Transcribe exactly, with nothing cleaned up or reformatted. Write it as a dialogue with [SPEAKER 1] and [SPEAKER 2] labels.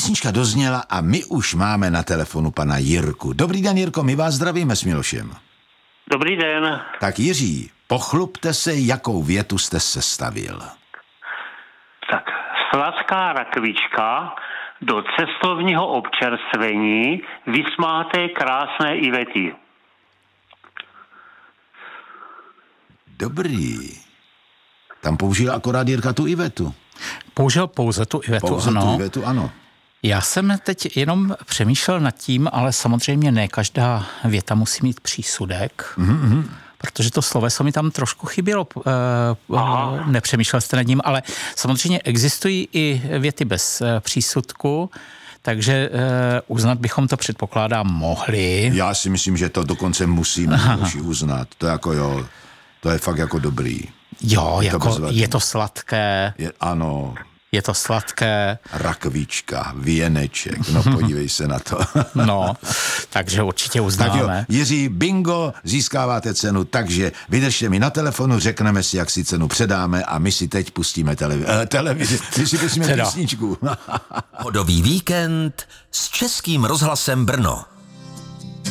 [SPEAKER 1] písnička dozněla a my už máme na telefonu pana Jirku. Dobrý den, Jirko, my vás zdravíme s Milošem.
[SPEAKER 2] Dobrý den.
[SPEAKER 1] Tak Jiří, pochlubte se, jakou větu jste sestavil.
[SPEAKER 2] Tak, sladká rakvička do cestovního občerstvení vysmáté krásné Ivety.
[SPEAKER 1] Dobrý. Tam použil akorát Jirka tu Ivetu.
[SPEAKER 3] Použil pouze tu Ivetu,
[SPEAKER 1] pouze
[SPEAKER 3] ano.
[SPEAKER 1] tu Ivetu, ano.
[SPEAKER 3] Já jsem teď jenom přemýšlel nad tím, ale samozřejmě ne každá věta musí mít přísudek, mm-hmm. protože to sloveso mi tam trošku chybělo. Aha. Nepřemýšlel jste nad ním, ale samozřejmě existují i věty bez přísudku, takže uznat bychom to předpokládám mohli.
[SPEAKER 1] Já si myslím, že to dokonce musíme uznat. To jako jo, to je fakt jako dobrý.
[SPEAKER 3] Jo, je, jako, to je to sladké.
[SPEAKER 1] Je, ano.
[SPEAKER 3] Je to sladké.
[SPEAKER 1] Rakvička, věneček, no podívej se na to.
[SPEAKER 3] No, takže určitě uznáme.
[SPEAKER 1] Tak jo, Jiří, bingo, získáváte cenu, takže vydržte mi na telefonu, řekneme si, jak si cenu předáme a my si teď pustíme televizi. Eh, televizi, my si pustíme písničku.
[SPEAKER 4] Hodový víkend s Českým rozhlasem Brno.